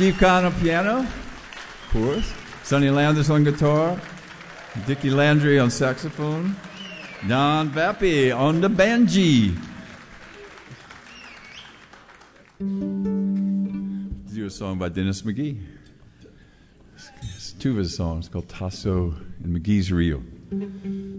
Steve Kahn on piano, of course. Sonny Landers on guitar. Dickie Landry on saxophone. Don Vappy on the banjee. Do a song by Dennis McGee. It's two of his songs called Tasso and McGee's Reel.